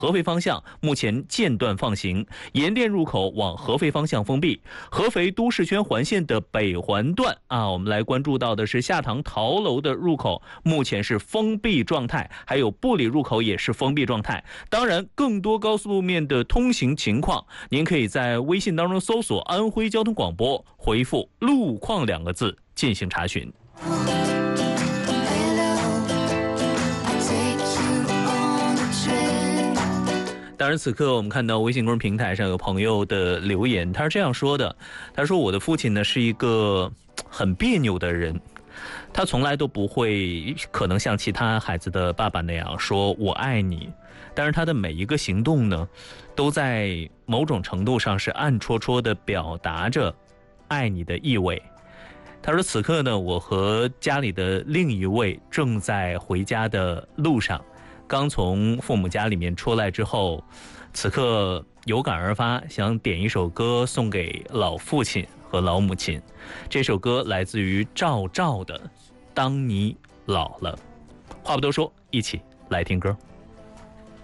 合肥方向目前间断放行，盐店入口往合肥方向封闭。合肥都市圈环线的北环段我们来关注到的是下塘陶楼的入口，目前是封闭状态，还有布里入口也是封闭状态。当然，更多高速路面的通行情况，您可以在微信当中搜索安徽交通广播，回复路况2个字进行查询。当然，此刻我们看到微信公众平台上有朋友的留言，他是这样说的：他说我的父亲呢是一个很别扭的人，他从来都不会可能像其他孩子的爸爸那样说我爱你，但是他的每一个行动呢，都在某种程度上是暗戳戳地表达着爱你的意味。他说此刻呢，我和家里的另一位正在回家的路上，刚从父母家里面出来之后，此刻有感而发，想点一首歌送给老父亲和老母亲。这首歌来自于赵照的《当你老了》。话不多说，一起来听歌。